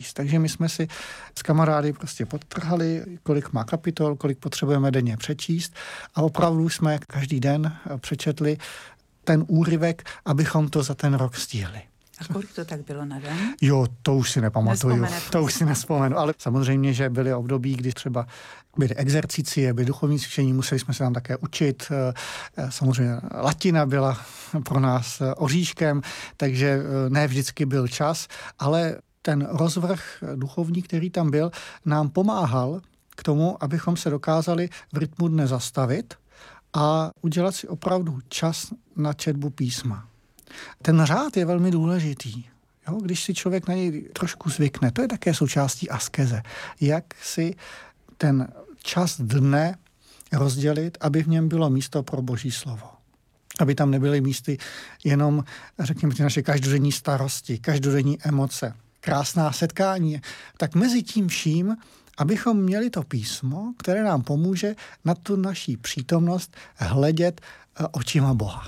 číst. Takže my jsme si s kamarády prostě podtrhali, kolik má kapitol, kolik potřebujeme denně přečíst a opravdu jsme každý den přečetli ten úryvek, abychom to za ten rok stihli. A kolik to tak bylo na den? Jo, to už si nepamatuju. To už si nespomenu, ale samozřejmě, že byly období, kdy třeba byly exercicie, byly duchovní cvičení, museli jsme se tam také učit. Samozřejmě latina byla pro nás oříškem, takže ne vždycky byl čas, ale ten rozvrh duchovní, který tam byl, nám pomáhal k tomu, abychom se dokázali v rytmu dne zastavit a udělat si opravdu čas na četbu písma. Ten řád je velmi důležitý. Jo? Když si člověk na něj trošku zvykne, to je také součástí askeze. Jak si ten čas dne rozdělit, aby v něm bylo místo pro Boží slovo. Aby tam nebyly místy jenom, řekněme, ty naše každodenní starosti, každodenní emoce, krásná setkání. Tak mezi tím vším, abychom měli to písmo, které nám pomůže na tu naší přítomnost hledět očima Boha.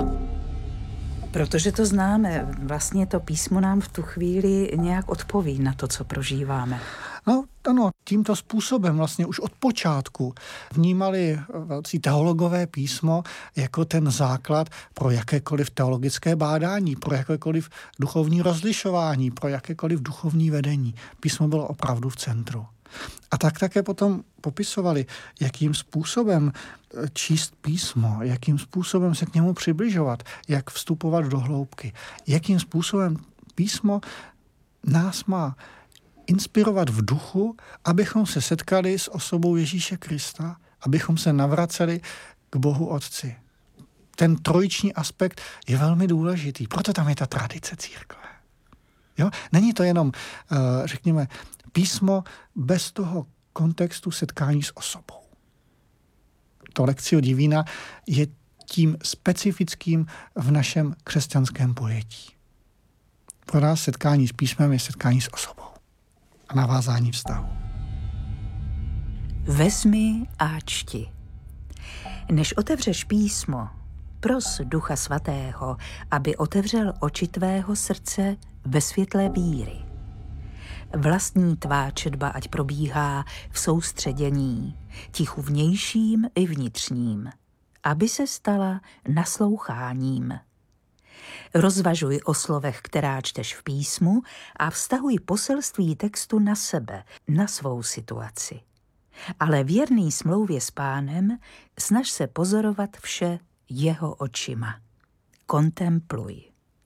Protože to známe, vlastně to písmo nám v tu chvíli nějak odpoví na to, co prožíváme. No, ano, tímto způsobem vlastně už od počátku vnímali velcí teologové písmo jako ten základ pro jakékoliv teologické bádání, pro jakékoliv duchovní rozlišování, pro jakékoliv duchovní vedení. Písmo bylo opravdu v centru. A tak také potom popisovali, jakým způsobem číst písmo, jakým způsobem se k němu přibližovat, jak vstupovat do hloubky, jakým způsobem písmo nás má inspirovat v duchu, abychom se setkali s osobou Ježíše Krista, abychom se navraceli k Bohu Otci. Ten trojiční aspekt je velmi důležitý, proto tam je ta tradice církve. Jo? Není to jenom, řekněme, písmo bez toho kontextu setkání s osobou. To Lectio Divina je tím specifickým v našem křesťanském pojetí. Pro nás setkání s písmem je setkání s osobou a navázání vztahu. Vezmi a čti. Než otevřeš písmo, pros Ducha Svatého, aby otevřel oči tvého srdce ve světle víry. Vlastní tvá četba ať probíhá v soustředění, tichu vnějším i vnitřním, aby se stala nasloucháním. Rozvažuj o slovech, která čteš v písmu a vztahuj poselství textu na sebe, na svou situaci. Ale věrný smlouvě s Pánem snaž se pozorovat vše jeho očima. Kontempluj.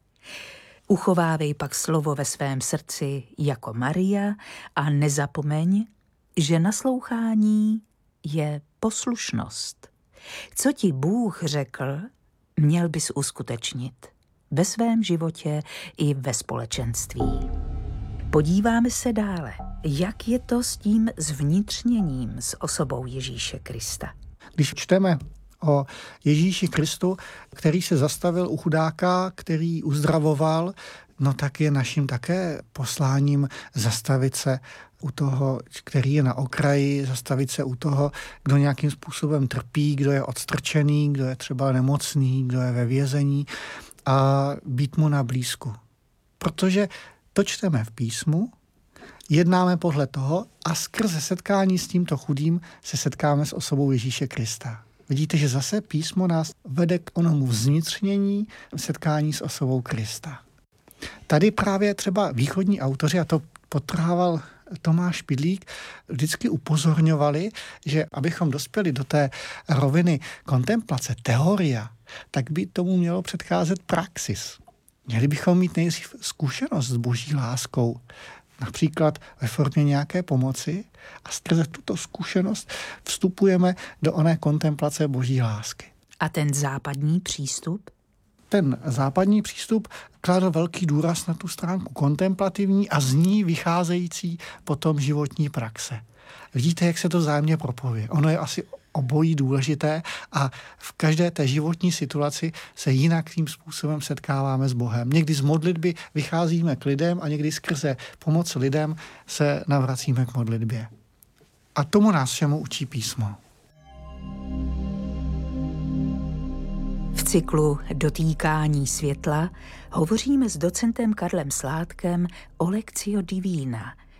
Uchovávej pak slovo ve svém srdci jako Maria a nezapomeň, že naslouchání je poslušnost. Co ti Bůh řekl, měl bys uskutečnit ve svém životě i ve společenství. Podíváme se dále, jak je to s tím zvnitřněním s osobou Ježíše Krista. Když čteme o Ježíši Kristu, který se zastavil u chudáka, který uzdravoval, no tak je naším také posláním zastavit se u toho, který je na okraji, zastavit se u toho, kdo nějakým způsobem trpí, kdo je odstrčený, kdo je třeba nemocný, kdo je ve vězení a být mu na blízku. Protože to čteme v písmu, jednáme podle toho a skrze setkání s tímto chudým se setkáme s osobou Ježíše Krista. Vidíte, že zase písmo nás vede k onomu vznitřnění setkání s osobou Krista. Tady právě třeba východní autoři, a to podtrhával Tomáš Pidlík, vždycky upozorňovali, že abychom dospěli do té roviny kontemplace, teoria, tak by tomu mělo předcházet praxis. Měli bychom mít nejdřív zkušenost s Boží láskou, například ve formě nějaké pomoci a skrze tuto zkušenost vstupujeme do oné kontemplace Boží lásky. A ten západní přístup? Ten západní přístup kladl velký důraz na tu stránku kontemplativní a z ní vycházející potom životní praxe. Vidíte, jak se to vzájemně propojuje. Ono je asi obojí důležité a v každé té životní situaci se jinak tím způsobem setkáváme s Bohem. Někdy z modlitby vycházíme k lidem a někdy skrze pomoc lidem se navracíme k modlitbě. A tomu nás všemu učí písmo. V cyklu Dotýkání světla hovoříme s docentem Karlem Sládkem o Lectio Divina,